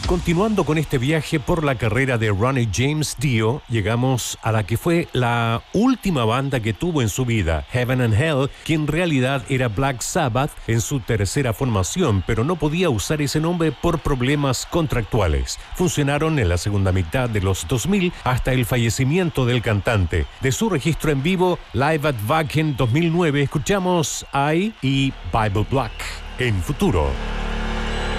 Continuando con este viaje por la carrera de Ronnie James Dio, llegamos a la que fue la última banda que tuvo en su vida, Heaven and Hell, que en realidad era Black Sabbath en su tercera formación, pero no podía usar ese nombre por problemas contractuales. Funcionaron en la segunda mitad de los 2000 hasta el fallecimiento del cantante. De su registro en vivo, Live at Wacken 2009, escuchamos I y Bible Black en Futuro.